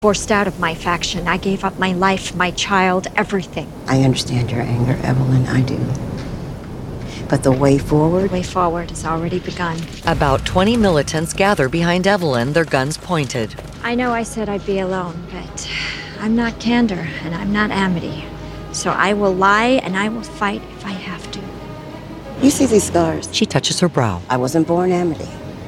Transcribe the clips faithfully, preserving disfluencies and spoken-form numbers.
Forced out of my faction. I gave up my life, my child, everything. I understand your anger, Evelyn, I do. But the way forward? The way forward has already begun. About twenty militants gather behind Evelyn, their guns pointed. I know I said I'd be alone, but I'm not Candor, and I'm not Amity. So I will lie, and I will fight if I have to. You see these scars? She touches her brow. I wasn't born Amity.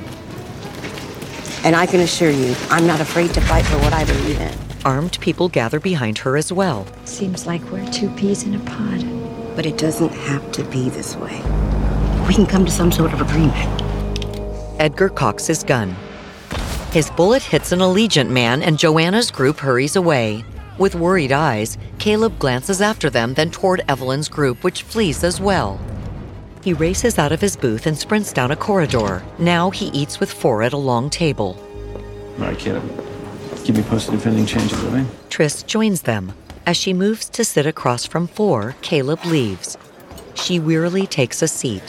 And I can assure you, I'm not afraid to fight for what I believe in. Armed people gather behind her as well. Seems like we're two peas in a pod. But it doesn't have to be this way. We can come to some sort of agreement. Edgar cocks his gun. His bullet hits an Allegiant man, and Joanna's group hurries away. With worried eyes, Caleb glances after them, then toward Evelyn's group, which flees as well. He races out of his booth and sprints down a corridor. Now he eats with four at a long table. All right, Caleb. Keep me posted if anything changes, all right? Triss joins them. As she moves to sit across from Four, Caleb leaves. She wearily takes a seat.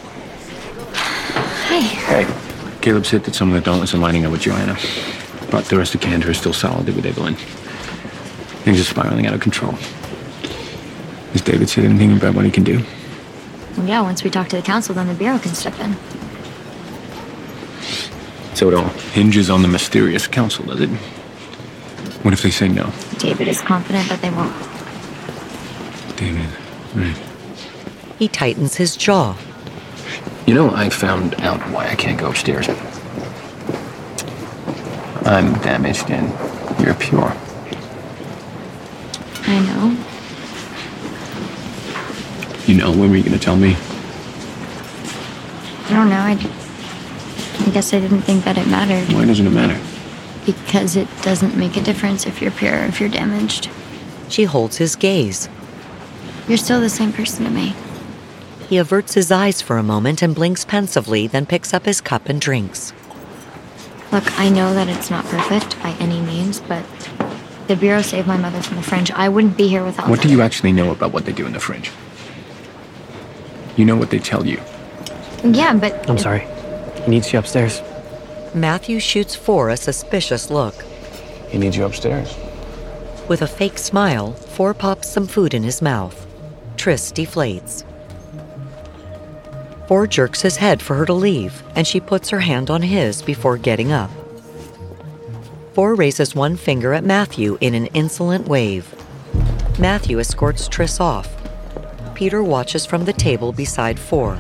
Hey. Hey. Caleb's hit that some of the Dauntless are lining up with Joanna. But the rest of Candor is still solidly with Evelyn. Things are spiraling out of control. Has David said anything about what he can do? Well, yeah, once we talk to the council, then the Bureau can step in. So it all hinges on the mysterious council, does it? What if they say no? David is confident that they won't. David, right. He tightens his jaw. You know, I found out why I can't go upstairs. I'm damaged and you're pure. I know. You know, when were you going to tell me? I don't know. I, I guess I didn't think that it mattered. Why doesn't it matter? Because it doesn't make a difference if you're pure or if you're damaged. She holds his gaze. You're still the same person to me. He averts his eyes for a moment and blinks pensively, then picks up his cup and drinks. Look, I know that it's not perfect by any means, but the Bureau saved my mother from the Fringe. I wouldn't be here without them. What do you actually know about what they do in the Fringe? You know what they tell you. Yeah, but... I'm sorry. He needs you upstairs. Matthew shoots Four a suspicious look. He needs you upstairs. With a fake smile, Four pops some food in his mouth. Triss deflates. Four jerks his head for her to leave, and she puts her hand on his before getting up. Four raises one finger at Matthew in an insolent wave. Matthew escorts Triss off. Peter watches from the table beside Four.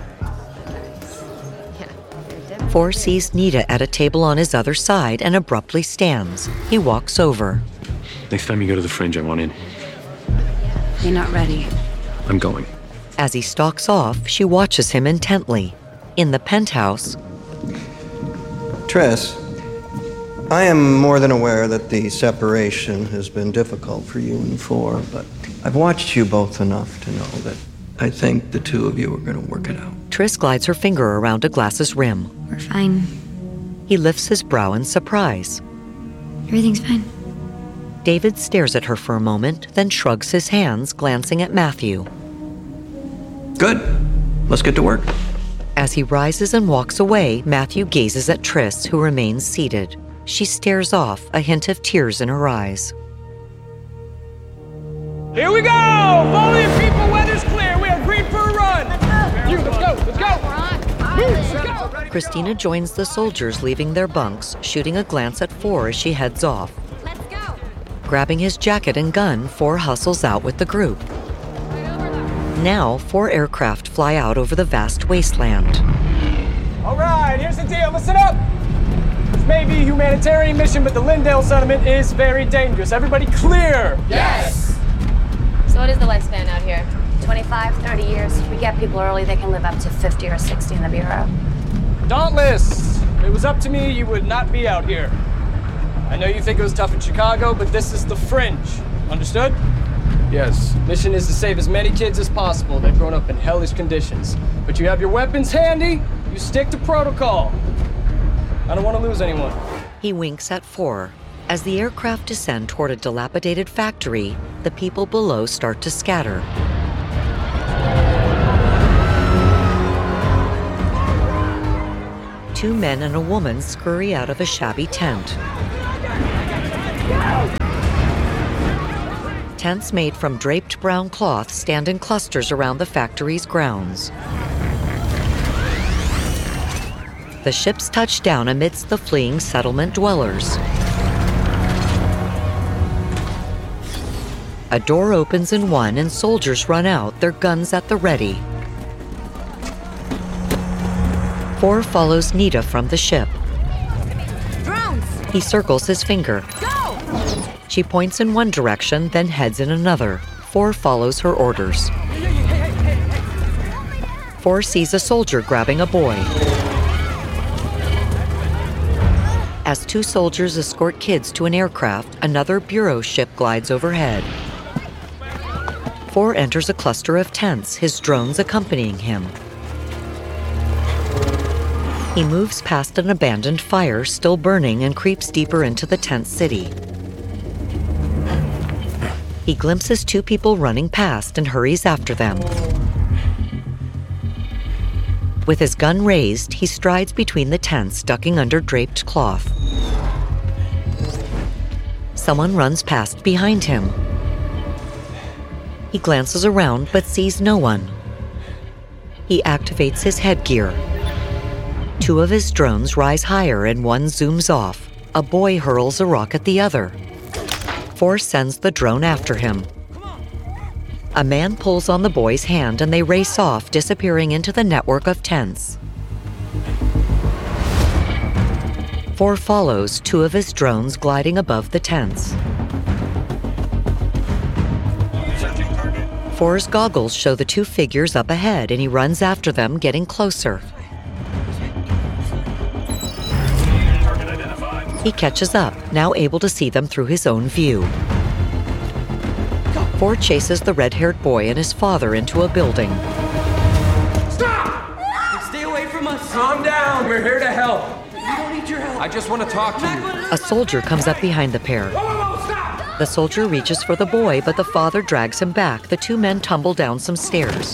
Four sees Nita at a table on his other side and abruptly stands. He walks over. Next time you go to the Fringe, I want in. You're not ready. I'm going. As he stalks off, she watches him intently. In the penthouse, Triss, I am more than aware that the separation has been difficult for you and Four, but I've watched you both enough to know that I think the two of you are going to work it out. Triss glides her finger around a glass's rim. We're fine. He lifts his brow in surprise. Everything's fine. David stares at her for a moment, then shrugs his hands, glancing at Matthew. Good. Let's get to work. As he rises and walks away, Matthew gazes at Triss, who remains seated. She stares off, a hint of tears in her eyes. Here we go! Follow your people, weather's clear. We are green for a run. You, let's go, let's go. Let's go. Christina joins the soldiers leaving their bunks, shooting a glance at Four as she heads off. Let's go. Grabbing his jacket and gun, Four hustles out with the group. Now, four aircraft fly out over the vast wasteland. All right, here's the deal. Listen up. This may be a humanitarian mission, but the Lindale settlement is very dangerous. Everybody clear? Yes! So what is the lifespan out here? twenty-five, thirty years. If we get people early, they can live up to fifty or sixty in the Bureau. Dauntless! If it was up to me, you would not be out here. I know you think it was tough in Chicago, but this is the Fringe. Understood? Yes. Mission is to save as many kids as possible. They've grown up in hellish conditions. But you have your weapons handy. You stick to protocol. I don't want to lose anyone. He winks at Four. As the aircraft descend toward a dilapidated factory, the people below start to scatter. Two men and a woman scurry out of a shabby tent. Tents made from draped brown cloth stand in clusters around the factory's grounds. The ships touch down amidst the fleeing settlement dwellers. A door opens in one and soldiers run out, their guns at the ready. Four follows Nita from the ship. Drones! He circles his finger. Go! She points in one direction, then heads in another. Four follows her orders. Four sees a soldier grabbing a boy. As two soldiers escort kids to an aircraft, another Bureau ship glides overhead. Four enters a cluster of tents, his drones accompanying him. He moves past an abandoned fire still burning and creeps deeper into the tent city. He glimpses two people running past and hurries after them. With his gun raised, he strides between the tents, ducking under draped cloth. Someone runs past behind him. He glances around but sees no one. He activates his headgear. Two of his drones rise higher and one zooms off. A boy hurls a rock at the other. Four sends the drone after him. A man pulls on the boy's hand and they race off, disappearing into the network of tents. Four follows, two of his drones gliding above the tents. Four's goggles show the two figures up ahead and he runs after them, getting closer. He catches up, now able to see them through his own view. Four chases the red-haired boy and his father into a building. Stop! Stay away from us! Calm down, we're here to help. We don't need your help. I just want to talk to you. A soldier comes up behind the pair. Whoa, whoa, whoa, stop! The soldier reaches for the boy, but the father drags him back. The two men tumble down some stairs.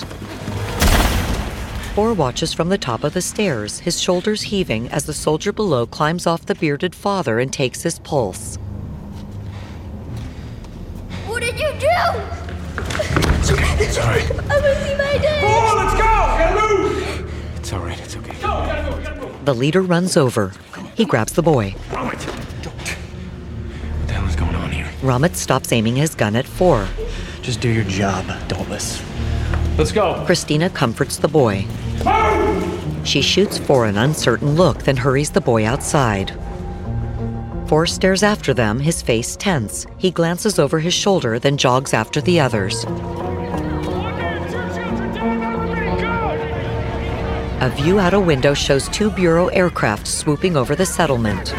Four watches from the top of the stairs, his shoulders heaving as the soldier below climbs off the bearded father and takes his pulse. What did you do? It's okay. It's all right. I want to see my dad. Come on, let's go! Gotta move! It's all right. It's okay. Go, we gotta move, we gotta move. The leader runs over. He grabs the boy. Ramit! What the hell is going on here? Ramit stops aiming his gun at Four. Just do your job, Dauntless. Let's go. Christina comforts the boy. She shoots Four an uncertain look, then hurries the boy outside. Four stares after them, his face tense. He glances over his shoulder, then jogs after the others. A view out a window shows two Bureau aircraft swooping over the settlement.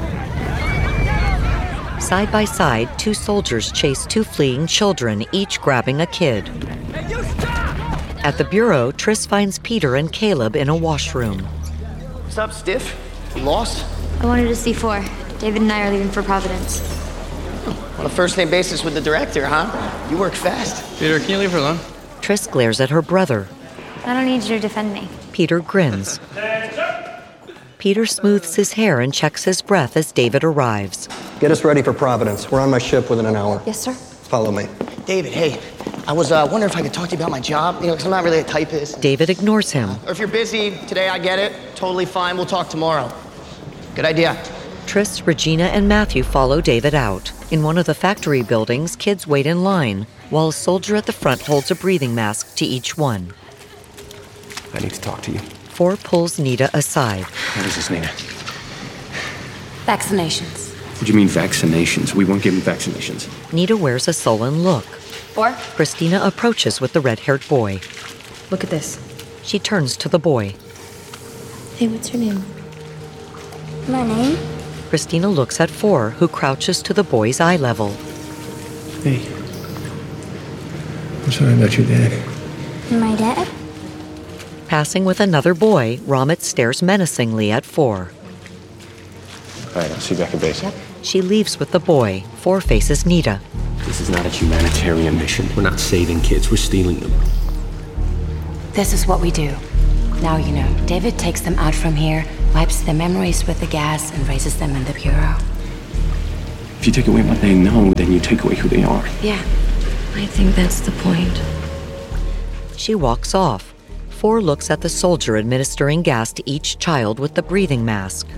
Side by side, two soldiers chase two fleeing children, each grabbing a kid. At the Bureau, Triss finds Peter and Caleb in a washroom. What's up, Stiff? Lost? I wanted to see Four. David and I are leaving for Providence. On a first-name basis with the director, huh? You work fast. Peter, can you leave her alone? Triss glares at her brother. I don't need you to defend me. Peter grins. Peter smooths his hair and checks his breath as David arrives. Get us ready for Providence. We're on my ship within an hour. Yes, sir. Follow me. David, hey, I was uh, wondering if I could talk to you about my job, you know, because I'm not really a typist. David ignores him. Or if you're busy today, I get it. Totally fine. We'll talk tomorrow. Good idea. Triss, Regina, and Matthew follow David out. In one of the factory buildings, kids wait in line, while a soldier at the front holds a breathing mask to each one. I need to talk to you. Four pulls Nita aside. What is this, Nita? Vaccinations. What do you mean vaccinations? We weren't given vaccinations. Nita wears a sullen look. Four? Christina approaches with the red-haired boy. Look at this. She turns to the boy. Hey, what's your name? My name? Christina looks at Four, who crouches to the boy's eye level. Hey. I'm sorry about your dad. My dad? Passing with another boy, Ramit stares menacingly at Four. All right, I'll see you back at base. She leaves with the boy. Four faces Nita. This is not a humanitarian mission. We're not saving kids, we're stealing them. This is what we do. Now you know. David takes them out from here, wipes their memories with the gas, and raises them in the Bureau. If If you take away what they know, then you take away who they are. Yeah, I think that's the point. She walks off. Four looks at the soldier administering gas to each child with the breathing mask.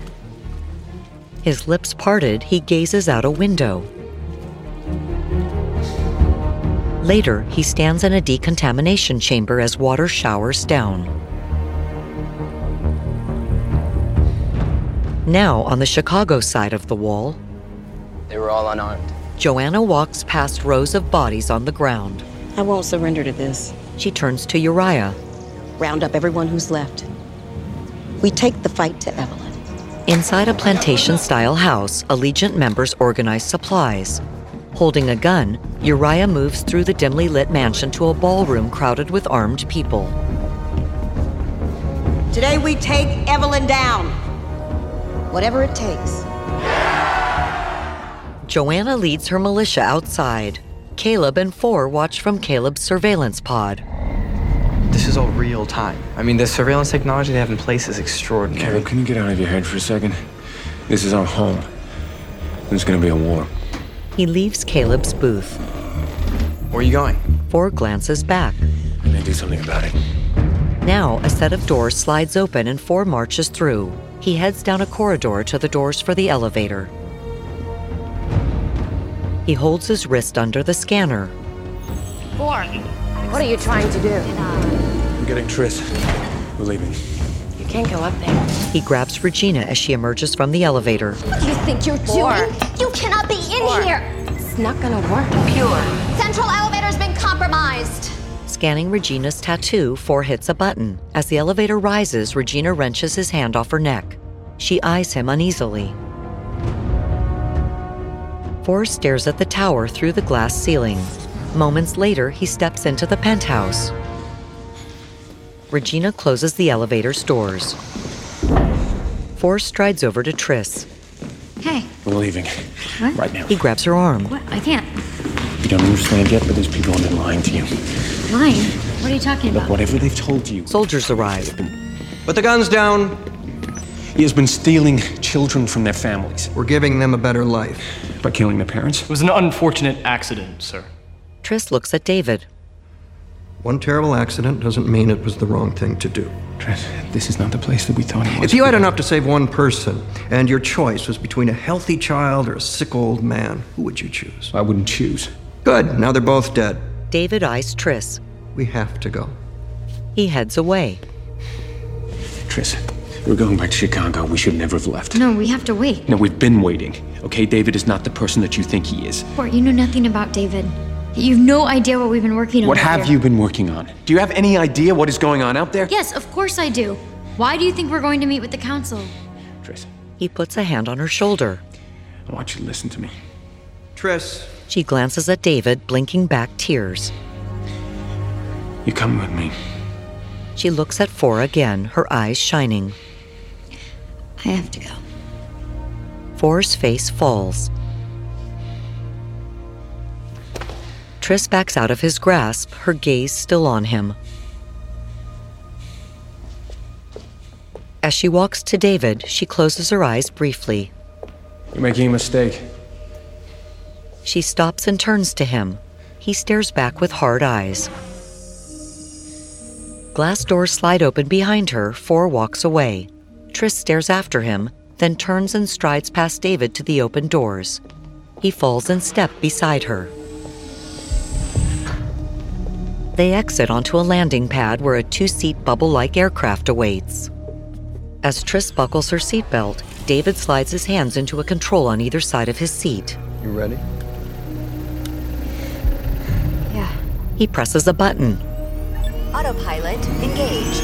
His lips parted, he gazes out a window. Later, he stands in a decontamination chamber as water showers down. Now, on the Chicago side of the wall, They were all unarmed. Joanna walks past rows of bodies on the ground. I won't surrender to this. She turns to Uriah. Round up everyone who's left. We take the fight to Evelyn. Inside a plantation-style house, Allegiant members organize supplies. Holding a gun, Uriah moves through the dimly lit mansion to a ballroom crowded with armed people. Today we take Evelyn down. Whatever it takes. Joanna leads her militia outside. Caleb and Four watch from Caleb's surveillance pod. This is all real time. I mean, the surveillance technology they have in place is extraordinary. Caleb, can you get out of your head for a second? This is our home. There's gonna be a war. He leaves Caleb's booth. Where are you going? Four glances back. I'm gonna do something about it. Now, a set of doors slides open and Four marches through. He heads down a corridor to the doors for the elevator. He holds his wrist under the scanner. Four, what are you trying to do? I'm getting Tris. We're leaving. You can't go up there. He grabs Regina as she emerges from the elevator. What do you think you're Four. doing? You cannot be in Four. here! It's not gonna work. Pure. Central elevator's been compromised! Scanning Regina's tattoo, Four hits a button. As the elevator rises, Regina wrenches his hand off her neck. She eyes him uneasily. Four stares at the tower through the glass ceiling. Moments later, he steps into the penthouse. Regina closes the elevator's doors. Four strides over to Tris. Hey. We're leaving. What? Right now. He grabs her arm. What? I can't. You don't understand yet, but those people have been lying to you. Lying? What are you talking Look, about? whatever they've told you. Soldiers arrive. Put the guns down. He has been stealing children from their families. We're giving them a better life. By killing their parents? It was an unfortunate accident, sir. Tris looks at David. One terrible accident doesn't mean it was the wrong thing to do. Tris, this is not the place that we thought it was. If you had enough to save one person, and your choice was between a healthy child or a sick old man, who would you choose? I wouldn't choose. Good, now they're both dead. David eyes Tris. We have to go. He heads away. Tris, we're going back to Chicago. We should never have left. No, we have to wait. No, we've been waiting. Okay, David is not the person that you think he is. Four, you know nothing about David. You've no idea what we've been working on. What out have here. you been working on? Do you have any idea what is going on out there? Yes, of course I do. Why do you think we're going to meet with the council? Tris, He puts a hand on her shoulder. I want you to listen to me. Tris. She glances at David, blinking back tears. You come with me. She looks at Four again, her eyes shining. I have to go. Four's face falls. Tris backs out of his grasp, her gaze still on him. As she walks to David, she closes her eyes briefly. You're making a mistake. She stops and turns to him. He stares back with hard eyes. Glass doors slide open behind her. Four walks away. Tris stares after him, then turns and strides past David to the open doors. He falls in step beside her. They exit onto a landing pad where a two-seat bubble-like aircraft awaits. As Tris buckles her seatbelt, David slides his hands into a control on either side of his seat. You ready? Yeah. He presses a button. Autopilot engaged.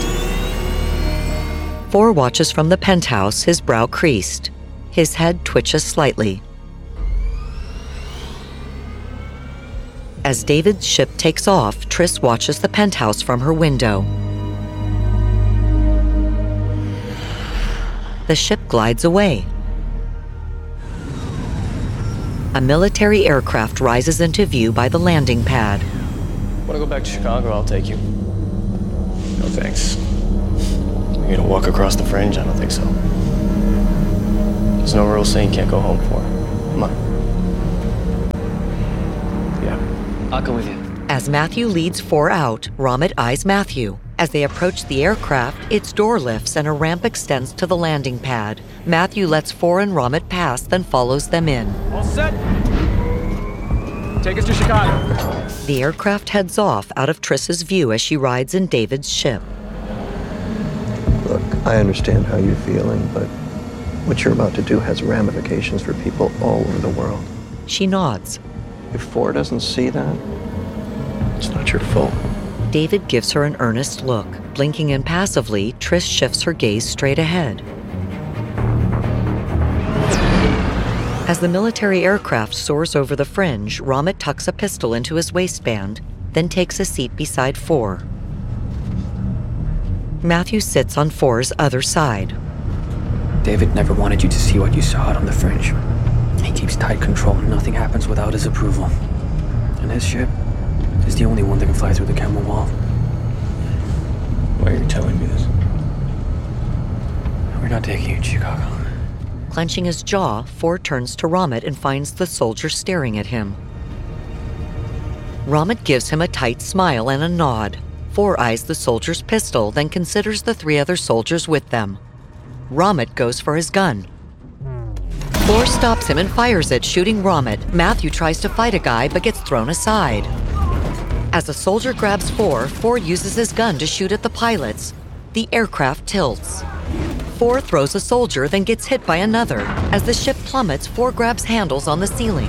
Four watches from the penthouse, his brow creased. His head twitches slightly. As David's ship takes off, Tris watches the penthouse from her window. The ship glides away. A military aircraft rises into view by the landing pad. Want to go back to Chicago? I'll take you. No thanks. You're gonna walk across the fringe? I don't think so. There's no rule saying you can't go home for. Come on. I'll come with you. As Matthew leads four out, Ramit eyes Matthew. As they approach the aircraft, its door lifts and a ramp extends to the landing pad. Matthew lets four and Ramit pass, then follows them in. All set. Take us to Chicago. The aircraft heads off out of Triss's view as she rides in David's ship. Look, I understand how you're feeling, but what you're about to do has ramifications for people all over the world. She nods. If Four doesn't see that, it's not your fault. David gives her an earnest look. Blinking impassively, Triss shifts her gaze straight ahead. As the military aircraft soars over the fringe, Ramit tucks a pistol into his waistband, then takes a seat beside Four. Matthew sits on Four's other side. David never wanted you to see what you saw out on the fringe. He keeps tight control. Nothing happens without his approval. And his ship is the only one that can fly through the Kemmel wall. Why are you telling me this? We're not taking you to Chicago. Clenching his jaw, Four turns to Ramit and finds the soldier staring at him. Ramit gives him a tight smile and a nod. Four eyes the soldier's pistol, then considers the three other soldiers with them. Ramit goes for his gun. Four stops him and fires it, shooting Ramit. Matthew tries to fight a guy, but gets thrown aside. As the soldier grabs Four, Four uses his gun to shoot at the pilots. The aircraft tilts. Four throws a soldier, then gets hit by another. As the ship plummets, Four grabs handles on the ceiling.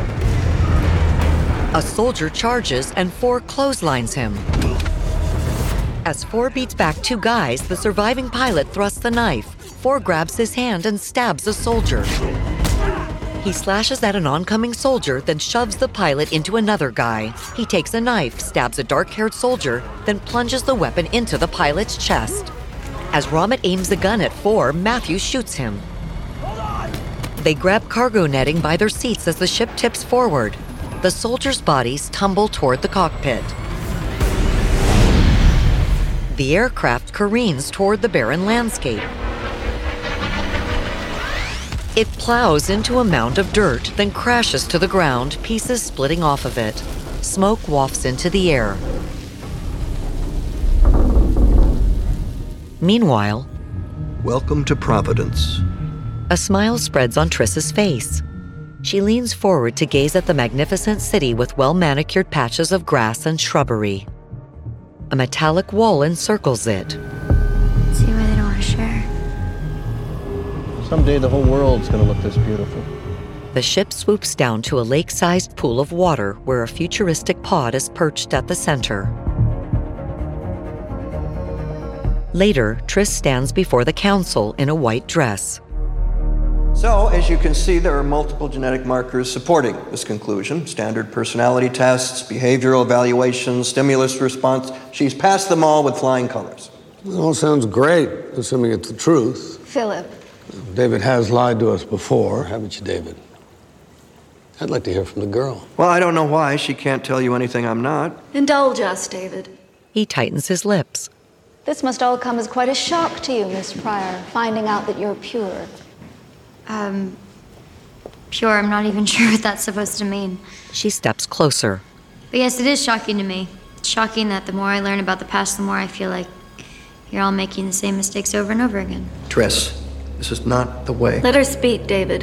A soldier charges, and Four clotheslines him. As Four beats back two guys, the surviving pilot thrusts the knife. Four grabs his hand and stabs a soldier. He slashes at an oncoming soldier, then shoves the pilot into another guy. He takes a knife, stabs a dark-haired soldier, then plunges the weapon into the pilot's chest. As Ramit aims the gun at Four, Matthew shoots him. They grab cargo netting by their seats as the ship tips forward. The soldiers' bodies tumble toward the cockpit. The aircraft careens toward the barren landscape. It plows into a mound of dirt, then crashes to the ground, pieces splitting off of it. Smoke wafts into the air. Meanwhile, welcome to Providence. A smile spreads on Triss's face. She leans forward to gaze at the magnificent city with well-manicured patches of grass and shrubbery. A metallic wall encircles it. See why they don't want to share. Someday the whole world's gonna look this beautiful. The ship swoops down to a lake-sized pool of water where a futuristic pod is perched at the center. Later, Triss stands before the council in a white dress. So, as you can see, there are multiple genetic markers supporting this conclusion. Standard personality tests, behavioral evaluations, stimulus response. She's passed them all with flying colors. It all sounds great, assuming it's the truth. Philip. David has lied to us before, haven't you, David? I'd like to hear from the girl. Well, I don't know why she can't tell you anything I'm not. Indulge us, David. He tightens his lips. This must all come as quite a shock to you, Miss Pryor, finding out that you're pure. Um, pure, I'm not even sure what that's supposed to mean. She steps closer. But yes, it is shocking to me. It's shocking that the more I learn about the past, the more I feel like you're all making the same mistakes over and over again. Triss, this is not the way. Let her speak, David.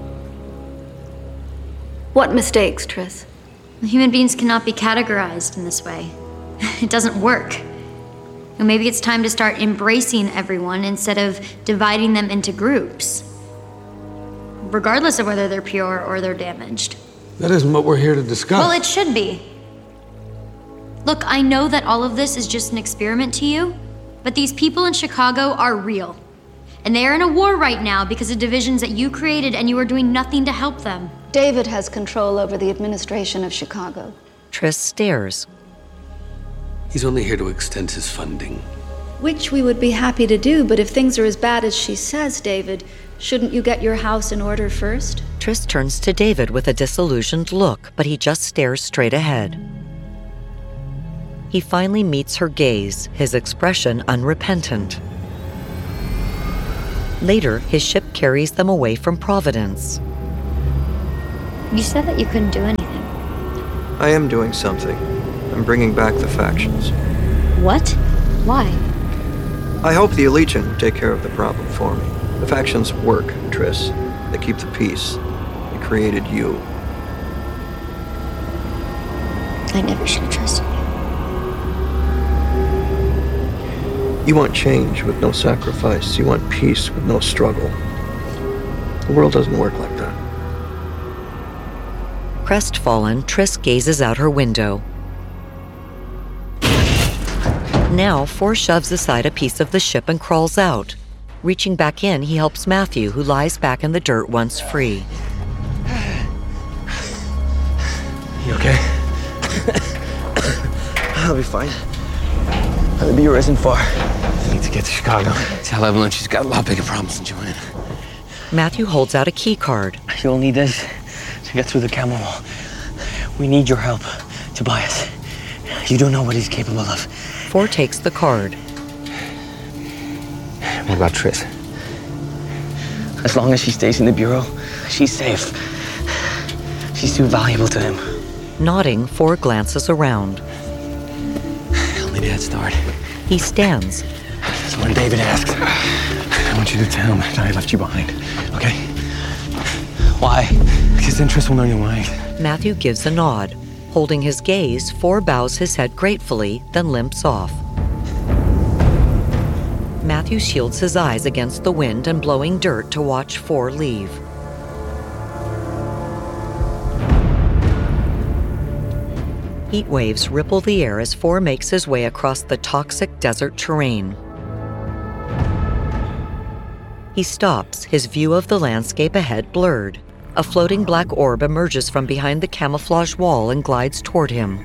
What mistakes, Triss? Human beings cannot be categorized in this way. It doesn't work. And maybe it's time to start embracing everyone instead of dividing them into groups, regardless of whether they're pure or they're damaged. That isn't what we're here to discuss. Well, it should be. Look, I know that all of this is just an experiment to you, but these people in Chicago are real. And they are in a war right now because of divisions that you created, and you are doing nothing to help them. David has control over the administration of Chicago. Triss stares. He's only here to extend his funding. Which we would be happy to do, but if things are as bad as she says, David, shouldn't you get your house in order first? Triss turns to David with a disillusioned look, but he just stares straight ahead. He finally meets her gaze, his expression unrepentant. Later, his ship carries them away from Providence. You said that you couldn't do anything. I am doing something. I'm bringing back the factions. What? Why? I hope the Allegiant will take care of the problem for me. The factions work, Triss. They keep the peace. They created you. I never should have trusted you. You want change with no sacrifice. You want peace with no struggle. The world doesn't work like that. Crestfallen, Triss gazes out her window. Now, Four shoves aside a piece of the ship and crawls out. Reaching back in, he helps Matthew, who lies back in the dirt once free. You okay? I'll be fine. The Bureau isn't far. I need to get to Chicago. Tell Evelyn she's got a lot bigger problems than Joanna. Matthew holds out a key card. You'll need this to get through the camel wall. We need your help, Tobias. You don't know what he's capable of. Four takes the card. What about Triss? As long as she stays in the Bureau, she's safe. She's too valuable to him. Nodding, Four glances around. I'll need a head start. He stands. So when David asks, I want you to tell him that I left you behind, okay? Why? Because then Triss will know you're lying. Matthew gives a nod. Holding his gaze, Four bows his head gratefully, then limps off. Matthew shields his eyes against the wind and blowing dirt to watch Four leave. Heat waves ripple the air as Four makes his way across the toxic desert terrain. He stops, his view of the landscape ahead blurred. A floating black orb emerges from behind the camouflage wall and glides toward him.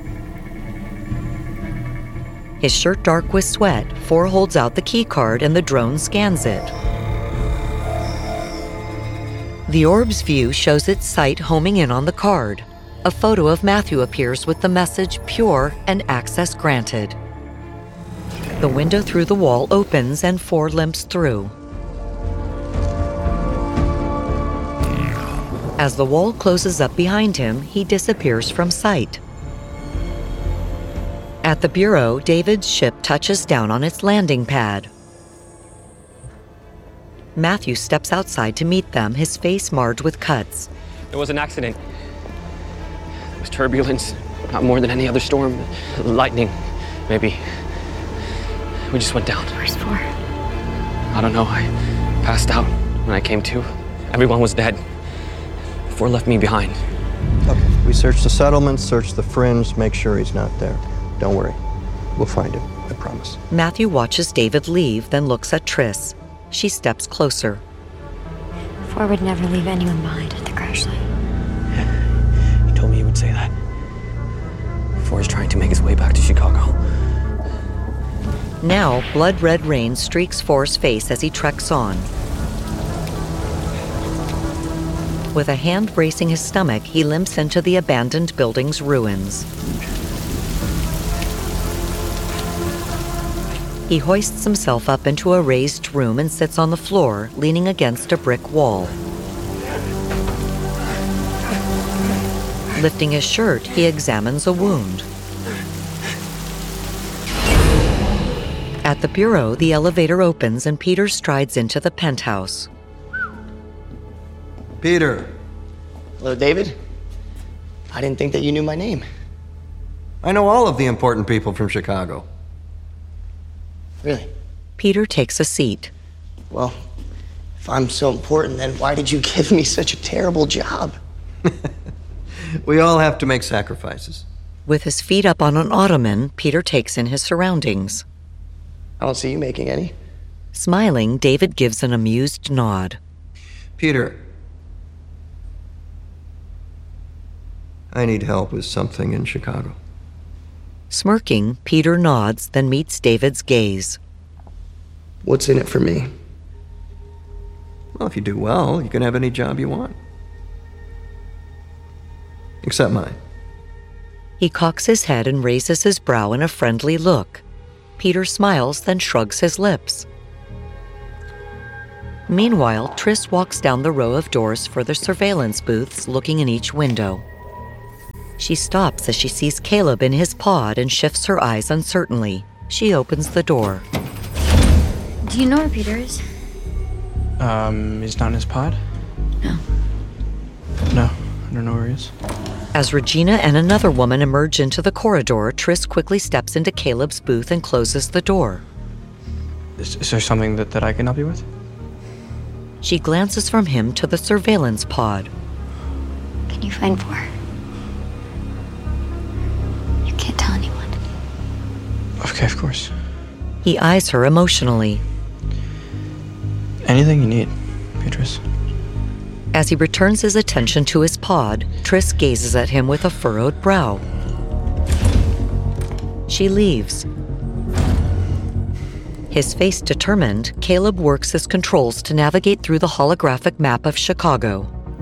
His shirt dark with sweat, Four holds out the key card and the drone scans it. The orb's view shows its sight homing in on the card. A photo of Matthew appears with the message pure and access granted. The window through the wall opens and Four limps through. As the wall closes up behind him, he disappears from sight. At the Bureau, David's ship touches down on its landing pad. Matthew steps outside to meet them, his face marred with cuts. It was an accident. It was turbulence, not more than any other storm. Lightning, maybe. We just went down. Where's Four? I don't know. I passed out when I came to. Everyone was dead. Four left me behind. Okay, we searched the settlements, searched the fringe, make sure he's not there. Don't worry. We'll find him, I promise. Matthew watches David leave, then looks at Triss. She steps closer. Four would never leave anyone behind at the crash site. He told me he would say that. Four is trying to make his way back to Chicago. Now, blood-red rain streaks Four's face as he treks on. With a hand bracing his stomach, he limps into the abandoned building's ruins. He hoists himself up into a raised room and sits on the floor, leaning against a brick wall. Lifting his shirt, he examines a wound. At the Bureau, the elevator opens and Peter strides into the penthouse. Peter. Hello, David. I didn't think that you knew my name. I know all of the important people from Chicago. Really? Peter takes a seat. Well, if I'm so important, then why did you give me such a terrible job? We all have to make sacrifices. With his feet up on an ottoman, Peter takes in his surroundings. I don't see you making any. Smiling, David gives an amused nod. Peter. I need help with something in Chicago. Smirking, Peter nods, then meets David's gaze. What's in it for me? Well, if you do well, you can have any job you want. Except mine. He cocks his head and raises his brow in a friendly look. Peter smiles, then shrugs his lips. Meanwhile, Triss walks down the row of doors for the surveillance booths, looking in each window. She stops as she sees Caleb in his pod and shifts her eyes uncertainly. She opens the door. Do you know where Peter is? Um, he's not in his pod? No. No, I don't know where he is. As Regina and another woman emerge into the corridor, Tris quickly steps into Caleb's booth and closes the door. Is, is there something that, that I can help you with? She glances from him to the surveillance pod. Can you find four? You can't tell anyone. Okay, of course. He eyes her emotionally. Anything you need, Beatrice. As he returns his attention to his pod, Tris gazes at him with a furrowed brow. She leaves. His face determined, Caleb works his controls to navigate through the holographic map of Chicago.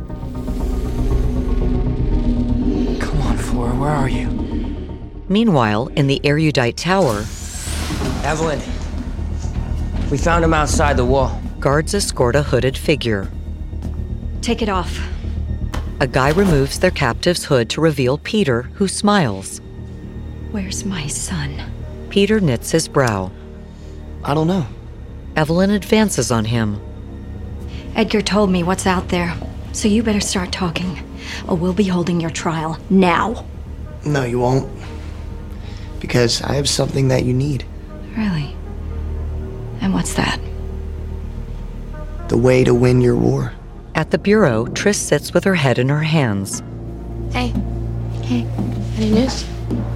Come on, Flora, where are you? Meanwhile, in the erudite tower, Evelyn, we found him outside the wall. Guards escort a hooded figure. Take it off. A guy removes their captive's hood to reveal Peter, who smiles. Where's my son? Peter knits his brow. I don't know. Evelyn advances on him. Edgar told me what's out there, so you better start talking, or we'll be holding your trial now. No, you won't. Because I have something that you need. Really? And what's that? The way to win your war. At the bureau, Tris sits with her head in her hands. Hey. Hey. Any news?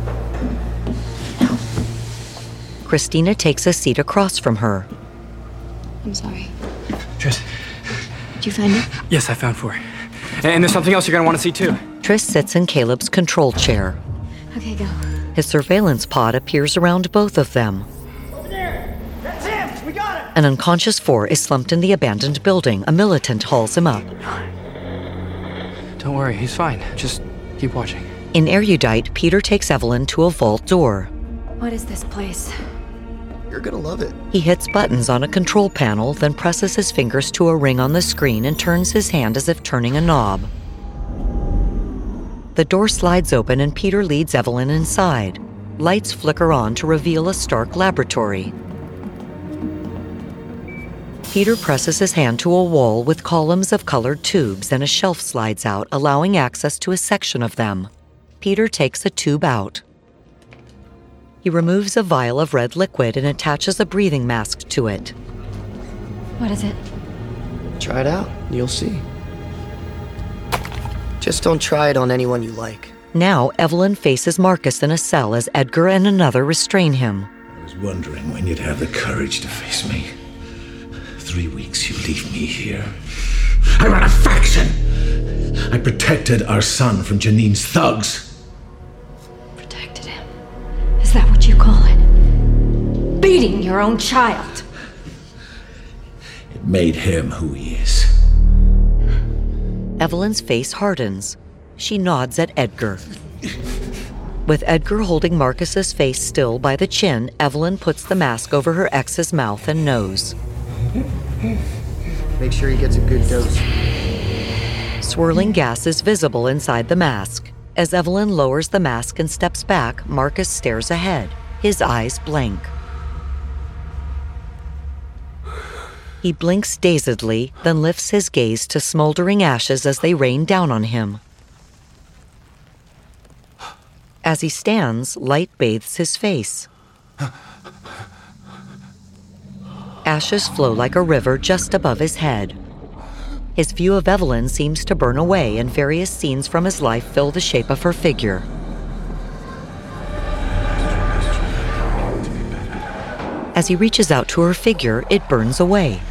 Christina takes a seat across from her. I'm sorry. Tris. Did you find it? Yes, I found four. And there's something else you're gonna want to see too. Tris sits in Caleb's control chair. Okay, go. His surveillance pod appears around both of them. Over there! That's him! We got him! An unconscious Four is slumped in the abandoned building. A militant hauls him up. Don't worry, he's fine. Just keep watching. In Erudite, Peter takes Evelyn to a vault door. What is this place? You're gonna love it. He hits buttons on a control panel, then presses his fingers to a ring on the screen and turns his hand as if turning a knob. The door slides open and Peter leads Evelyn inside. Lights flicker on to reveal a stark laboratory. Peter presses his hand to a wall with columns of colored tubes, and a shelf slides out, allowing access to a section of them. Peter takes a tube out. He removes a vial of red liquid and attaches a breathing mask to it. What is it? Try it out, and you'll see. Just don't try it on anyone you like. Now, Evelyn faces Marcus in a cell as Edgar and another restrain him. I was wondering when you'd have the courage to face me. Three weeks you leave me here. I ran a faction! I protected our son from Janine's thugs. Protected him? Is that what you call it? Beating your own child? It made him who he is. Evelyn's face hardens. She nods at Edgar. With Edgar holding Marcus's face still by the chin, Evelyn puts the mask over her ex's mouth and nose. Make sure he gets a good dose. Swirling gas is visible inside the mask. As Evelyn lowers the mask and steps back, Marcus stares ahead, his eyes blank. He blinks dazedly, then lifts his gaze to smoldering ashes as they rain down on him. As he stands, light bathes his face. Ashes flow like a river just above his head. His view of Evelyn seems to burn away, and various scenes from his life fill the shape of her figure. As he reaches out to her figure, it burns away.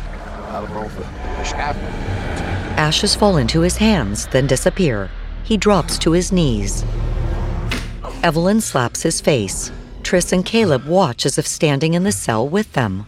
Ashes fall into his hands, then disappear. He drops to his knees. Evelyn slaps his face. Tris and Caleb watch as if standing in the cell with them.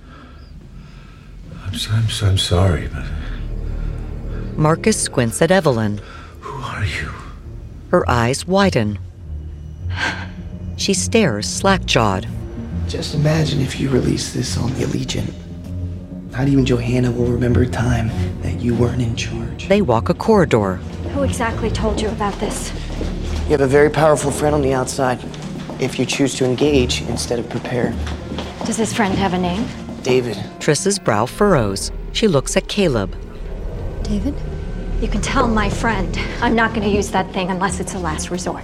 I'm, so, I'm, so, I'm sorry, but... Marcus squints at Evelyn. Who are you? Her eyes widen. She stares, slack-jawed. Just imagine if you release this on the Allegiant. Not even Johanna will remember a time that you weren't in charge. They walk a corridor. Who exactly told you about this? You have a very powerful friend on the outside. If you choose to engage instead of prepare. Does his friend have a name? David. Triss's brow furrows. She looks at Caleb. David? You can tell my friend I'm not going to use that thing unless it's a last resort.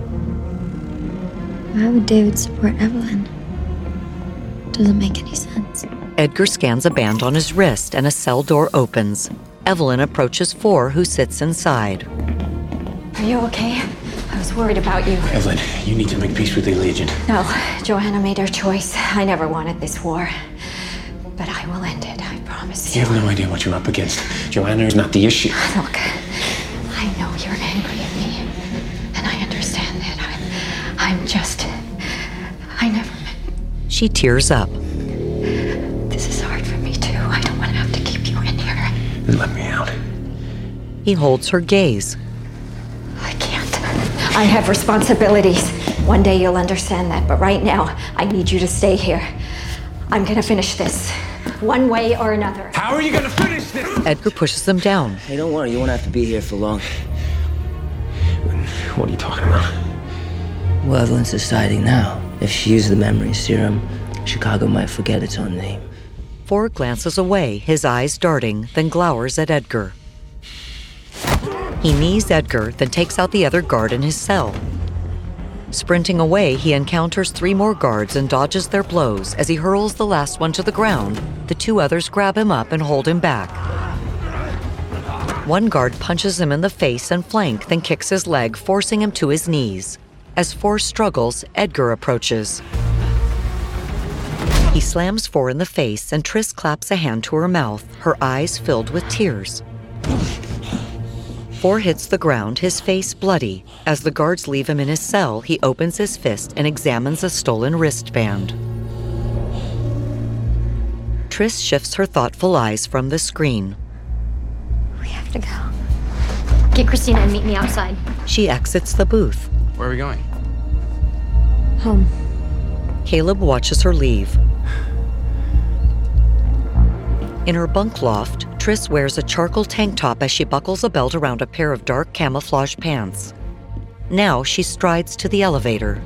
Why would David support Evelyn? Doesn't make any sense. Edgar scans a band on his wrist and a cell door opens. Evelyn approaches Four, who sits inside. Are you okay? I was worried about you. Evelyn, you need to make peace with the Legion. No, Joanna made her choice. I never wanted this war. But I will end it, I promise you. You have no idea what you're up against. Joanna is not the issue. Look, I know you're angry at me. And I understand that. I'm, I'm just... I never meant... She tears up. This is hard for me, too. I don't want to have to keep you in here. Then let me out. He holds her gaze. I can't. I have responsibilities. One day you'll understand that, but right now, I need you to stay here. I'm gonna finish this, one way or another. How are you gonna finish this? Edgar pushes them down. Hey, don't worry, you won't have to be here for long. What are you talking about? Well, Evelyn's deciding now. If she uses the memory serum, Chicago might forget its own name. Four glances away, his eyes darting, then glowers at Edgar. He knees Edgar, then takes out the other guard in his cell. Sprinting away, he encounters three more guards and dodges their blows. As he hurls the last one to the ground, the two others grab him up and hold him back. One guard punches him in the face and flank, then kicks his leg, forcing him to his knees. As Four struggles, Edgar approaches. He slams Four in the face, and Triss claps a hand to her mouth, her eyes filled with tears. Four hits the ground, his face bloody. As the guards leave him in his cell, he opens his fist and examines a stolen wristband. Triss shifts her thoughtful eyes from the screen. We have to go. Get Christina and meet me outside. She exits the booth. Where are we going? Home. Caleb watches her leave. In her bunk loft, Triss wears a charcoal tank top as she buckles a belt around a pair of dark camouflage pants. Now she strides to the elevator.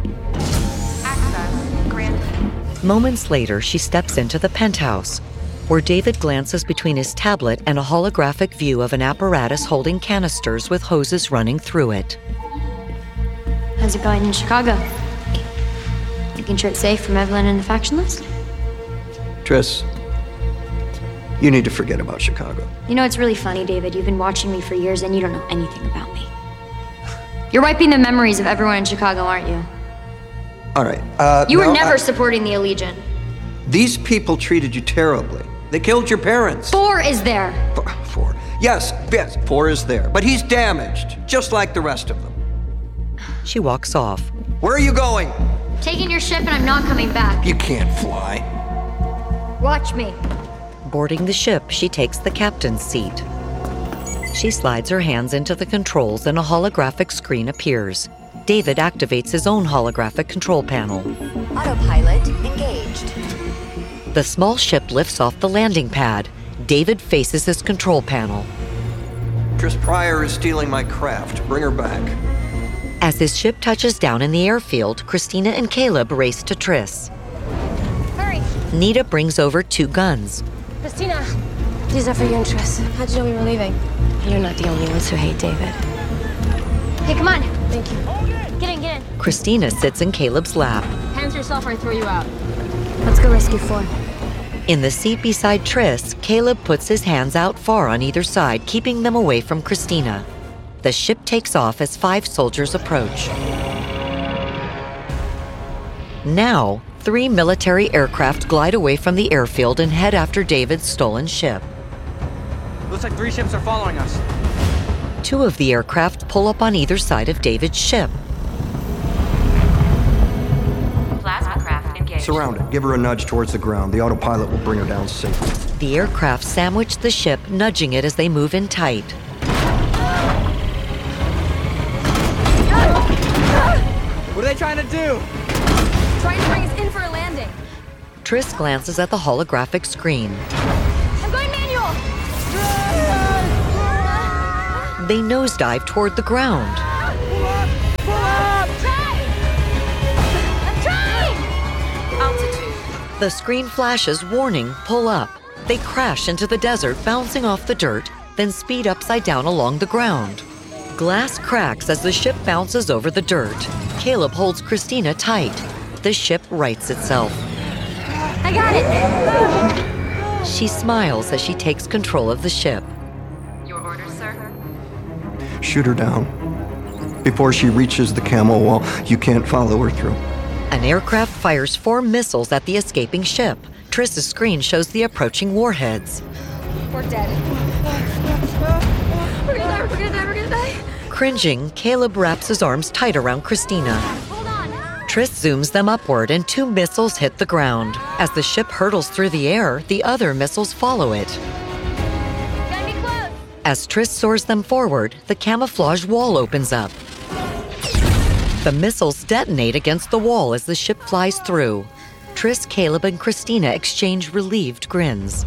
Access granted. Moments later, she steps into the penthouse, where David glances between his tablet and a holographic view of an apparatus holding canisters with hoses running through it. How's it going in Chicago? Making sure it's safe from Evelyn and the faction list? Triss, you need to forget about Chicago. You know, it's really funny, David. You've been watching me for years and you don't know anything about me. You're wiping the memories of everyone in Chicago, aren't you? All right. Uh, You were no, never I- supporting the Allegiant. These people treated you terribly. They killed your parents. Four is there. Four. Four. Yes, yes, Four is there. But he's damaged, just like the rest of them. She walks off. Where are you going? Taking your ship and I'm not coming back. You can't fly. Watch me. Boarding the ship, she takes the captain's seat. She slides her hands into the controls and a holographic screen appears. David activates his own holographic control panel. Autopilot engaged. The small ship lifts off the landing pad. David faces his control panel. Triss Pryor is stealing my craft. Bring her back. As his ship touches down in the airfield, Christina and Caleb race to Triss. Hurry. Nita brings over two guns. Christina, these are for you and Triss. How'd you know we were leaving? You're not the only ones who hate David. Hey, come on. Thank you. Get in, get in. Christina sits in Caleb's lap. Hands yourself or I throw you out. Let's go rescue Four. In the seat beside Triss, Caleb puts his hands out far on either side, keeping them away from Christina. The ship takes off as five soldiers approach. Now, three military aircraft glide away from the airfield and head after David's stolen ship. Looks like three ships are following us. Two of the aircraft pull up on either side of David's ship. Plasma craft engaged. Surround it. Give her a nudge towards the ground. The autopilot will bring her down safely. The aircraft sandwich the ship, nudging it as they move in tight. What are they trying to do? Trying to bring us in for a landing. Triss glances at the holographic screen. I'm going manual. They nosedive toward the ground. The screen flashes warning, pull up. They crash into the desert, bouncing off the dirt, then speed upside down along the ground. Glass cracks as the ship bounces over the dirt. Caleb holds Christina tight. The ship rights itself. I got it! She smiles as she takes control of the ship. Your orders, sir? Shoot her down. Before she reaches the camo wall, you can't follow her through. An aircraft fires four missiles at the escaping ship. Triss's screen shows the approaching warheads. We're dead. We're gonna die, we're gonna die, we're gonna die. Cringing, Caleb wraps his arms tight around Christina. Triss zooms them upward and two missiles hit the ground. As the ship hurtles through the air, the other missiles follow it. As Triss soars them forward, the camouflage wall opens up. The missiles detonate against the wall as the ship flies through. Triss, Caleb, and Christina exchange relieved grins.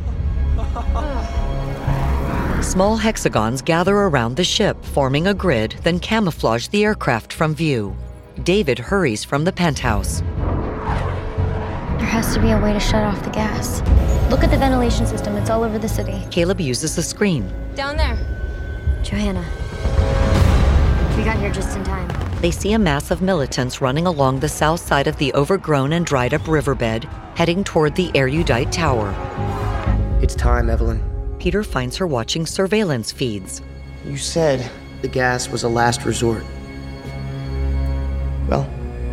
Small hexagons gather around the ship, forming a grid, then camouflage the aircraft from view. David hurries from the penthouse. There has to be a way to shut off the gas. Look at the ventilation system. It's all over the city. Caleb uses the screen. Down there. Johanna. We got here just in time. They see a mass of militants running along the south side of the overgrown and dried up riverbed, heading toward the Erudite Tower. It's time, Evelyn. Peter finds her watching surveillance feeds. You said the gas was a last resort. Well,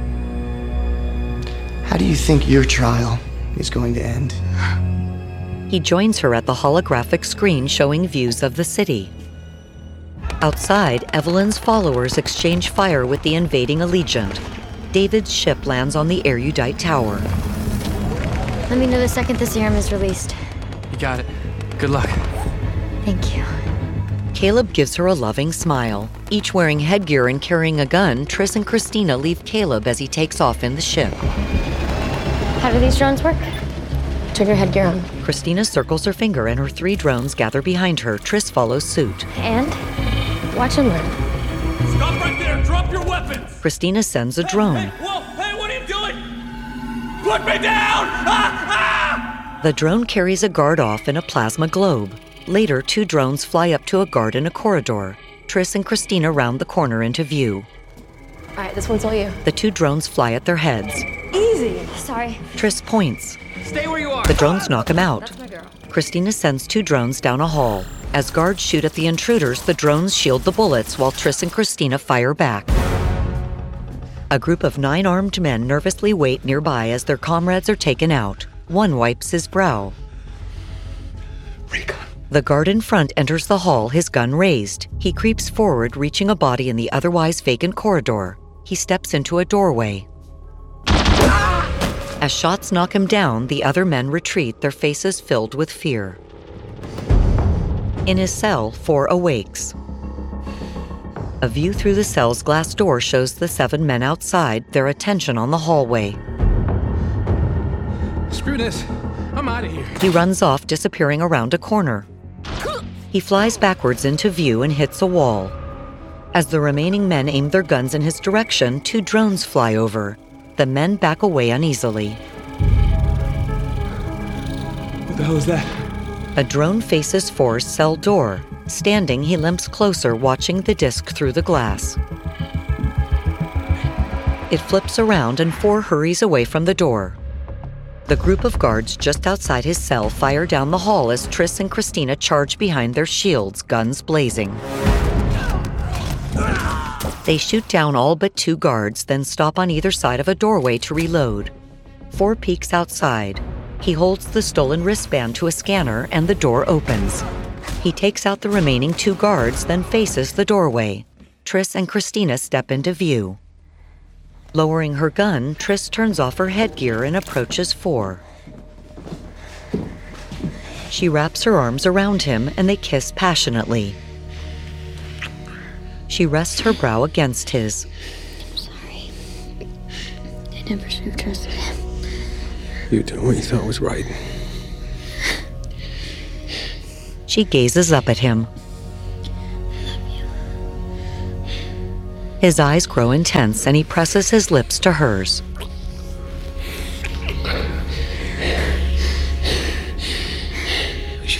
how do you think your trial is going to end? He joins her at the holographic screen showing views of the city. Outside, Evelyn's followers exchange fire with the invading Allegiant. David's ship lands on the Erudite Tower. Let me know the second the serum is released. You got it. Good luck. Thank you. Caleb gives her a loving smile. Each wearing headgear and carrying a gun, Triss and Christina leave Caleb as he takes off in the ship. How do these drones work? Turn your headgear on. Christina circles her finger and her three drones gather behind her. Triss follows suit. And watch and learn. Stop right there! Drop your weapons! Christina sends a drone. Hey, whoa! Hey, what are you doing? Put me down! Ah! Ah! The drone carries a guard off in a plasma globe. Later, two drones fly up to a guard in a corridor. Triss and Christina round the corner into view. All right, this one's all you. The two drones fly at their heads. Easy. Sorry. Triss points. Stay where you are. The drones knock him out. That's my girl. Christina sends two drones down a hall. As guards shoot at the intruders, the drones shield the bullets while Triss and Christina fire back. A group of nine armed men nervously wait nearby as their comrades are taken out. One wipes his brow. Recon. The guard in front enters the hall, his gun raised. He creeps forward, reaching a body in the otherwise vacant corridor. He steps into a doorway. As shots knock him down, the other men retreat, their faces filled with fear. In his cell, Four awakes. A view through the cell's glass door shows the seven men outside, their attention on the hallway. Screw this. I'm out of here. He runs off, disappearing around a corner. He flies backwards into view and hits a wall. As the remaining men aim their guns in his direction, two drones fly over. The men back away uneasily. What the hell is that? A drone faces Four's cell door. Standing, he limps closer, watching the disc through the glass. It flips around and Four hurries away from the door. The group of guards just outside his cell fire down the hall as Triss and Christina charge behind their shields, guns blazing. They shoot down all but two guards, then stop on either side of a doorway to reload. Four peeks outside. He holds the stolen wristband to a scanner and the door opens. He takes out the remaining two guards, then faces the doorway. Triss and Christina step into view. Lowering her gun, Triss turns off her headgear and approaches Four. She wraps her arms around him and they kiss passionately. She rests her brow against his. I'm sorry. I never should have trusted him. You did what you thought was right. She gazes up at him. His eyes grow intense and he presses his lips to hers.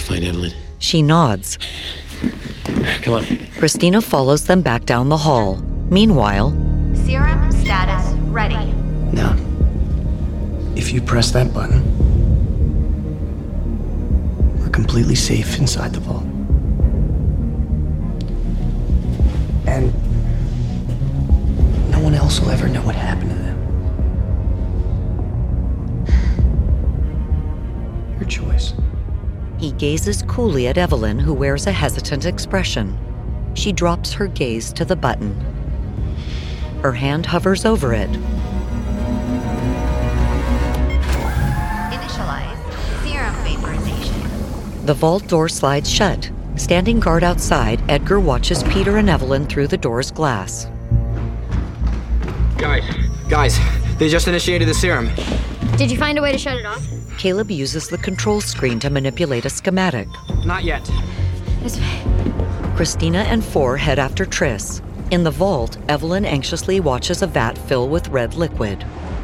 find Evelyn? She nods. Come on. Christina follows them back down the hall. Meanwhile, Serum status ready. Now, if you press that button, we're completely safe inside the vault. And no one else will ever know what happened to them. Your choice. he gazes coolly at Evelyn, who wears a hesitant expression. She drops her gaze to the button. Her hand hovers over it. Initialize serum vaporization. The vault door slides shut. Standing guard outside, Edgar watches Peter and Evelyn through the door's glass. Guys, guys, they just initiated the serum. Did you find a way to shut it off? Caleb uses the control screen to manipulate a schematic. Not yet. Christina and Four head after Triss. In the vault, Evelyn anxiously watches a vat fill with red liquid.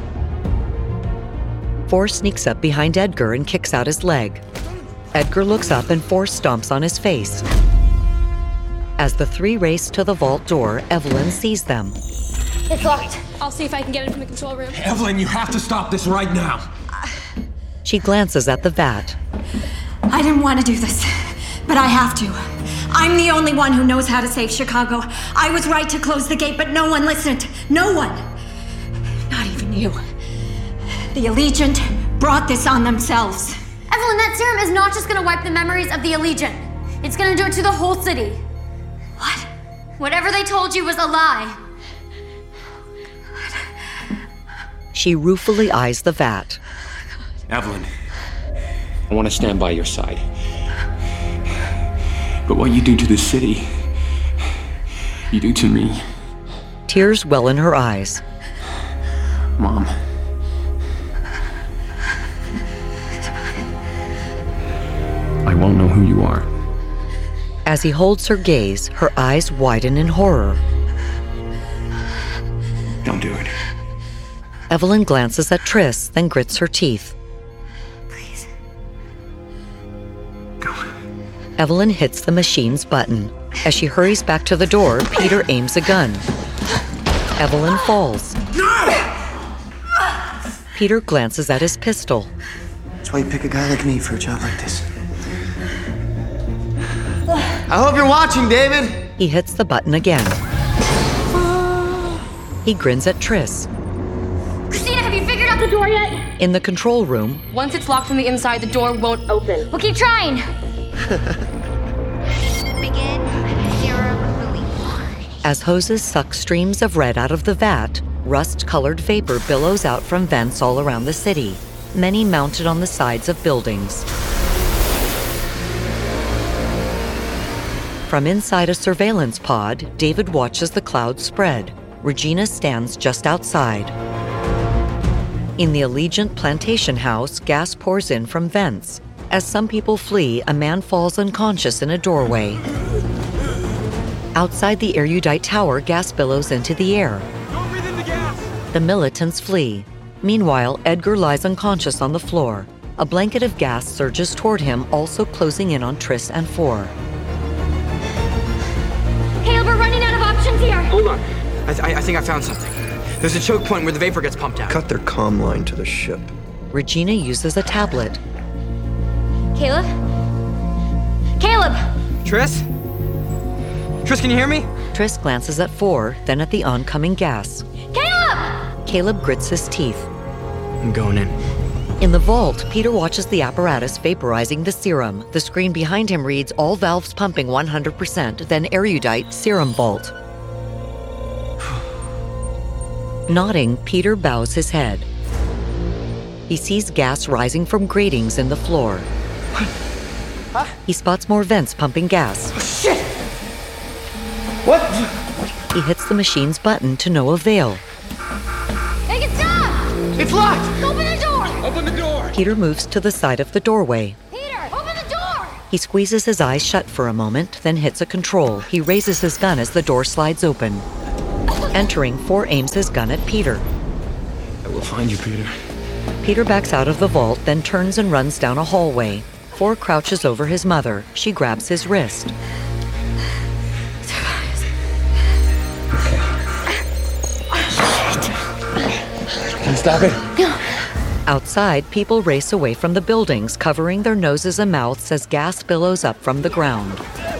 Four sneaks up behind Edgar and kicks out his leg. Edgar looks up and Four stomps on his face. As the three race to the vault door, Evelyn sees them. It's locked. I'll see if I can get it from the control room. Evelyn, you have to stop this right now. She glances at the vat. I didn't want to do this, but I have to. I'm the only one who knows how to save Chicago. I was right to close the gate, but no one listened. No one. Not even you. The Allegiant brought this on themselves. Evelyn, that serum is not just gonna wipe the memories of the Allegiant. It's gonna do it to the whole city. What? Whatever they told you was a lie. She ruefully eyes the vat. Evelyn, I want to stand by your side. but what you do to the city, you do to me. Tears well in her eyes. Mom. I won't know who you are. As he holds her gaze, her eyes widen in horror. Don't do it. Evelyn glances at Triss, then grits her teeth. Please. Go. Evelyn hits the machine's button. As she hurries back to the door, Peter aims a gun. Evelyn falls. Peter glances at his pistol. That's why you pick a guy like me for a job like this. I hope you're watching, David. He hits the button again. He grins at Triss. Christina, have you figured out the door yet? In the control room, Once it's locked from the inside, the door won't open. We'll keep trying. Begin serum release. as hoses suck streams of red out of the vat, rust-colored vapor billows out from vents all around the city, many mounted on the sides of buildings. From inside a surveillance pod, David watches the clouds spread. Regina stands just outside. In the Allegiant plantation house, gas pours in from vents. As some people flee, a man falls unconscious in a doorway. Outside the erudite tower, gas billows into the air. Don't breathe in the gas! The militants flee. Meanwhile, Edgar lies unconscious on the floor. A blanket of gas surges toward him, also closing in on Triss and Four. Caleb, we're running out of options here. Hold on. I, th- I think I found something. There's a choke point where the vapor gets pumped out. Cut their comm line to the ship. Regina uses a tablet. Caleb? Caleb! Triss? Triss, can you hear me? Triss glances at Four, then at the oncoming gas. Caleb! Caleb grits his teeth. I'm going in. In the vault, Peter watches the apparatus vaporizing the serum. The screen behind him reads all valves pumping one hundred percent, then erudite serum vault. Nodding, Peter bows his head. He sees gas rising from gratings in the floor. Huh? He spots more vents pumping gas. Oh, shit! What? He hits the machine's button to no avail. Make it stop! It's locked! Open the door! Open the door! Peter moves to the side of the doorway. Peter, open the door! He squeezes his eyes shut for a moment, then hits a control. He raises his gun as the door slides open. Entering, Four aims his gun at Peter. I will find you, Peter. Peter backs out of the vault, then turns and runs down a hallway. Four crouches over his mother. She grabs his wrist. Can you stop it? Outside, people race away from the buildings, covering their noses and mouths as gas billows up from the ground.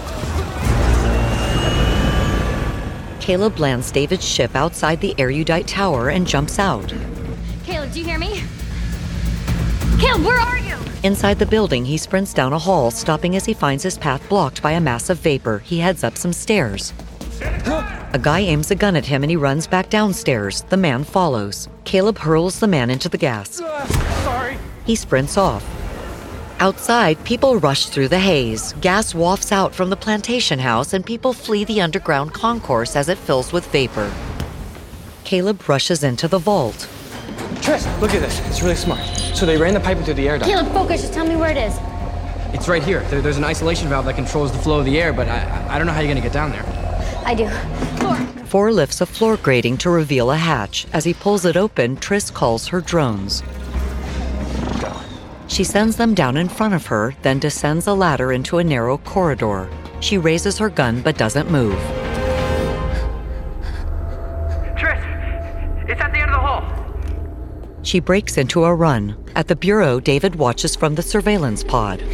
Caleb lands David's ship outside the erudite tower and jumps out. Caleb, do you hear me? Caleb, where are you? Inside the building, he sprints down a hall, stopping as he finds his path blocked by a mass of vapor. He heads up some stairs. A guy aims a gun at him and he runs back downstairs. The man follows. Caleb hurls the man into the gas. Uh, sorry. He sprints off. Outside, people rush through the haze. Gas wafts out from the plantation house and people flee the underground concourse as it fills with vapor. Caleb rushes into the vault. Triss, look at this. It's really smart. So they ran the pipe into the air duct. Caleb, focus. Just tell me where it is. It's right here. There, there's an isolation valve that controls the flow of the air, but I, I don't know how you're gonna get down there. I do. Floor. Four lifts a floor grating to reveal a hatch. As he pulls it open, Triss calls her drones. Go. She sends them down in front of her, then descends a ladder into a narrow corridor. She raises her gun but doesn't move. Triss, it's at the end of the hall. She breaks into a run. At the bureau, David watches from the surveillance pod.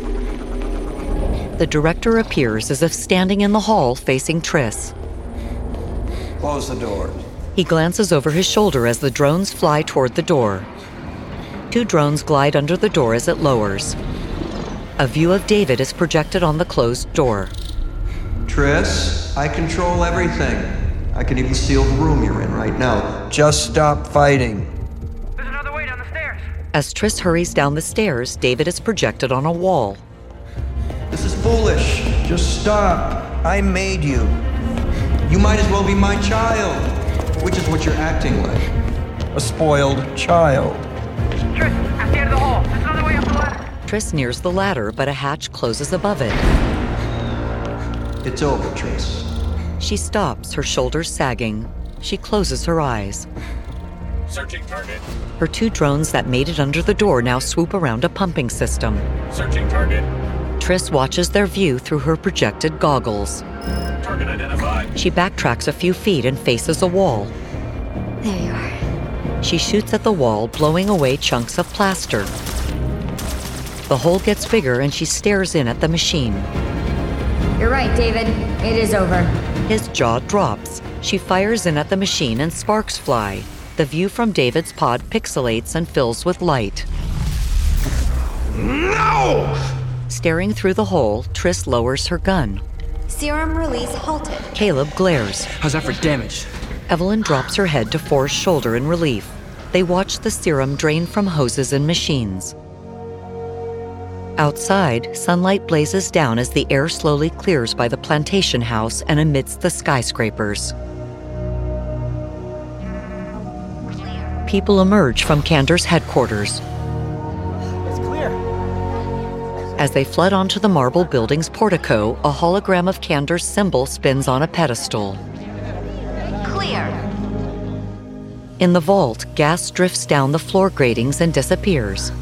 The director appears as if standing in the hall facing Triss. Close the door. He glances over his shoulder as the drones fly toward the door. Two drones glide under the door as it lowers. A view of David is projected on the closed door. Triss, I control everything. I can even seal the room you're in right now. Just stop fighting. There's another way down the stairs. As Triss hurries down the stairs, David is projected on a wall. This is foolish. Just stop. I made you. You might as well be my child, which is what you're acting like. A spoiled child. Triss, at the end of the hall. There's another way up the ladder. Triss nears the ladder, but a hatch closes above it. It's over, Triss. She stops, her shoulders sagging. She closes her eyes. Searching target. Her two drones that made it under the door now swoop around a pumping system. Searching target. Triss watches their view through her projected goggles. Target identified. She backtracks a few feet and faces a wall. There you are. She shoots at the wall, blowing away chunks of plaster. The hole gets bigger and she stares in at the machine. You're right, David. It is over. His jaw drops. She fires in at the machine and sparks fly. The view from David's pod pixelates and fills with light. No! Staring through the hole, Triss lowers her gun. Serum release halted. Caleb glares. How's that for damage? Evelyn drops her head to Forrest's shoulder in relief. They watch the serum drain from hoses and machines. Outside, sunlight blazes down as the air slowly clears by the plantation house and amidst the skyscrapers. People emerge from Kandor's headquarters. It's clear. As they flood onto the marble building's portico, a hologram of Kandor's symbol spins on a pedestal. Clear. In the vault, gas drifts down the floor gratings and disappears.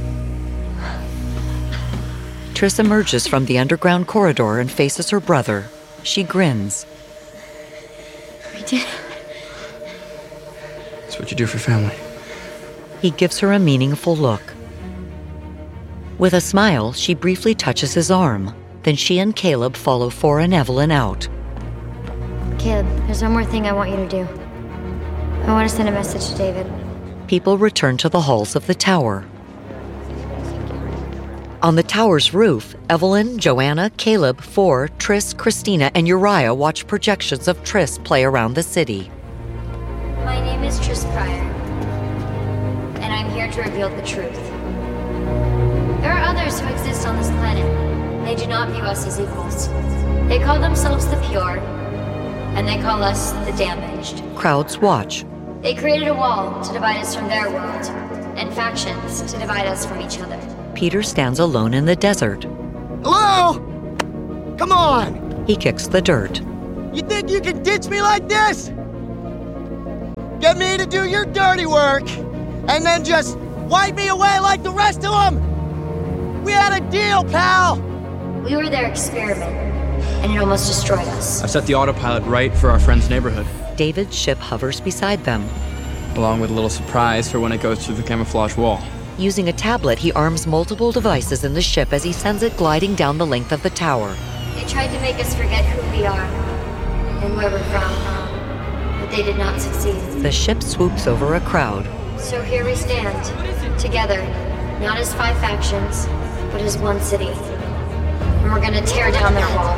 Triss emerges from the underground corridor and faces her brother. She grins. We did it. It's what you do for family. He gives her a meaningful look. With a smile, she briefly touches his arm. Then she and Caleb follow For and Evelyn out. Caleb, there's one more thing I want you to do. I want to send a message to David. People return to the halls of the tower. On the tower's roof, Evelyn, Joanna, Caleb, For, Triss, Christina, and Uriah watch projections of Triss play around the city. My name is Triss Pryor, and I'm here to reveal the truth. There are others who exist on this planet. They do not view us as equals. They call themselves the pure, and they call us the damaged. Crowds watch. They created a wall to divide us from their world, and factions to divide us from each other. Peter stands alone in the desert. Hello? Come on! He kicks the dirt. You think you can ditch me like this? Get me to do your dirty work, and then just wipe me away like the rest of them? We had a deal, pal! We were their experiment, and it almost destroyed us. I've set the autopilot right for our friend's neighborhood. David's ship hovers beside them. Along with a little surprise for when it goes through the camouflage wall. Using a tablet, he arms multiple devices in the ship as he sends it gliding down the length of the tower. They tried to make us forget who we are and where we're from, but they did not succeed. The ship swoops over a crowd. So here we stand, together, not as five factions, but as one city. And we're gonna tear down their wall.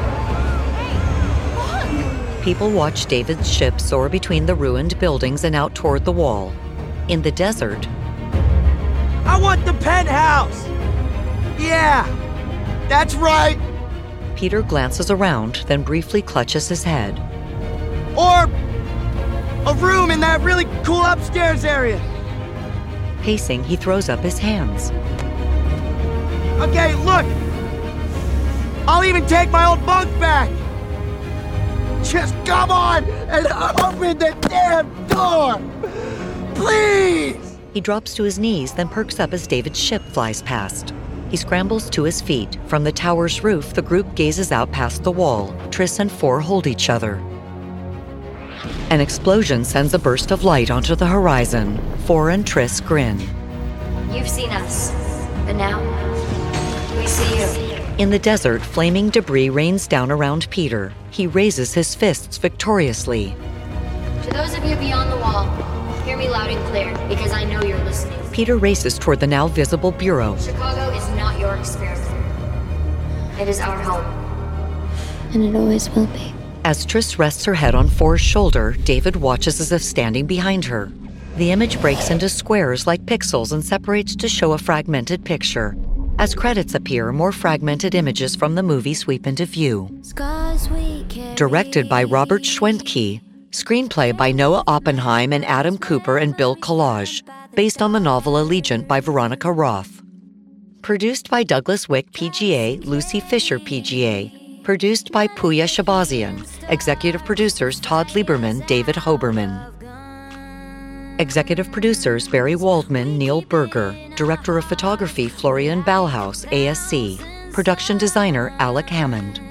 People watch David's ship soar between the ruined buildings and out toward the wall. In the desert, I want the penthouse! Yeah, that's right! Peter glances around, then briefly clutches his head. Or a room in that really cool upstairs area. Pacing, he throws up his hands. Okay, look! I'll even take my old bunk back! Just come on and open the damn door! Please! He drops to his knees, then perks up as David's ship flies past. He scrambles to his feet. From the tower's roof, the group gazes out past the wall. Triss and Four hold each other. An explosion sends a burst of light onto the horizon. Four and Triss grin. You've seen us, but now we see you. In the desert, flaming debris rains down around Peter. He raises his fists victoriously. To those of you beyond the wall, hear me loud and clear, because I know you're listening. Peter races toward the now visible bureau. Chicago is not your experiment. It is our home. And it always will be. As Triss rests her head on Four's shoulder, David watches as if standing behind her. The image breaks into squares like pixels and separates to show a fragmented picture. As credits appear, more fragmented images from the movie sweep into view. Directed by Robert Schwentke, screenplay by Noah Oppenheim and Adam Cooper and Bill Collage, based on the novel Allegiant by Veronica Roth. Produced by Douglas Wick, P G A, Lucy Fisher, P G A. Produced by Pooya Shabazian. Executive producers Todd Lieberman, David Hoberman. Executive producers Barry Waldman, Neil Berger. Director of Photography Florian Ballhaus, A S C. Production designer Alec Hammond.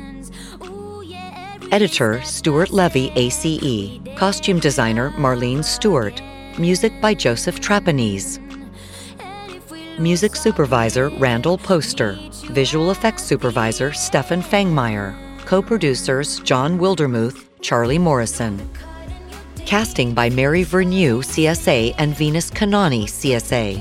Editor Stuart Levy, A C E. Costume designer Marlene Stewart. Music by Joseph Trapanese. Music supervisor Randall Poster. Visual effects supervisor Stefan Fangmeyer. Co-producers John Wildermuth, Charlie Morrison. Casting by Mary Vernew, C S A, and Venus Kanani, C S A.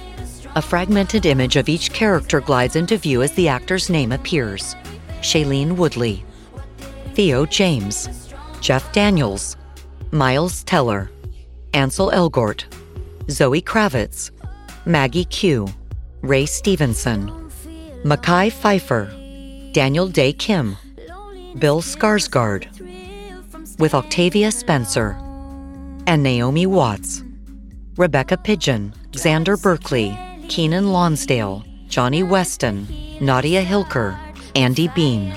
A fragmented image of each character glides into view as the actor's name appears. Shailene Woodley. Theo James. Jeff Daniels. Miles Teller. Ansel Elgort. Zoe Kravitz. Maggie Q. Ray Stevenson. Mackay Pfeiffer. Daniel Day Kim. Bill Skarsgård. With Octavia Spencer. And Naomi Watts. Rebecca Pidgeon. Xander Berkeley. Keenan Lonsdale. Johnny Weston. Nadia Hilker. Andy Bean.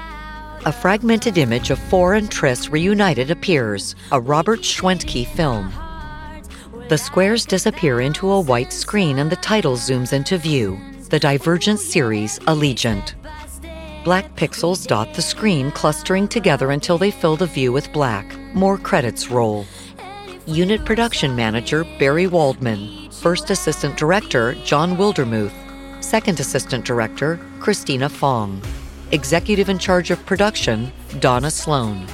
A fragmented image of Four and Triss reunited appears, a Robert Schwentke film. The squares disappear into a white screen and the title zooms into view, the Divergent series Allegiant. Black pixels dot the screen, clustering together until they fill the view with black. More credits roll. Unit Production Manager Barry Waldman. First Assistant Director John Wildermuth. Second Assistant Director Christina Fong. Executive in charge of production Donna Sloan.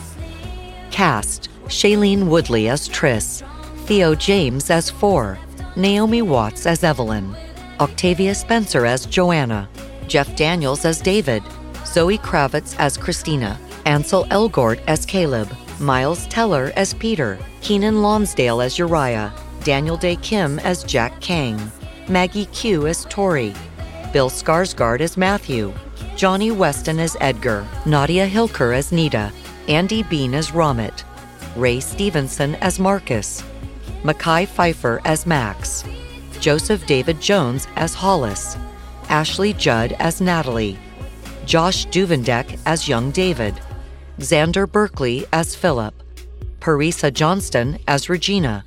Cast: Shailene Woodley as Triss, Theo James as Four, Naomi Watts as Evelyn, Octavia Spencer as Joanna, Jeff Daniels as David, Zoe Kravitz as Christina, Ansel Elgort as Caleb, Miles Teller as Peter, Keenan Lonsdale as Uriah, Daniel Day Kim as Jack Kang, Maggie Q as Tori, Bill Skarsgård as Matthew, Johnny Weston as Edgar, Nadia Hilker as Nita, Andy Bean as Ramit, Ray Stevenson as Marcus, Mackay Pfeiffer as Max, Joseph David Jones as Hollis, Ashley Judd as Natalie, Josh Duvendek as young David, Xander Berkeley as Philip, Parisa Johnston as Regina,